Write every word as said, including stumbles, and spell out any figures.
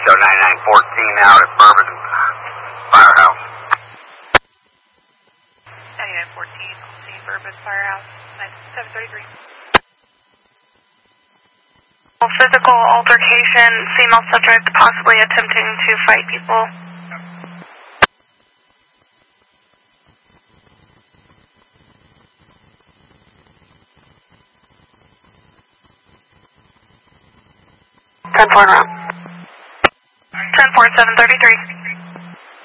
Show ninety-nine fourteen out at Bourbon Firehouse. ninety-nine fourteen, Bourbon Firehouse, seven thirty-three. Physical altercation, female subject possibly attempting to fight people. ten four around. ten four, seven thirty-three.